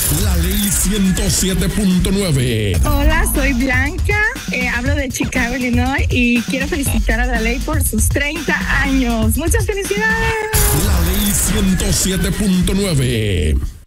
La Ley 107.9. Hola, soy Blanca, hablo de Chicago, Illinois y quiero felicitar a La Ley por sus 30 años. ¡Muchas felicidades! La Ley 107.9.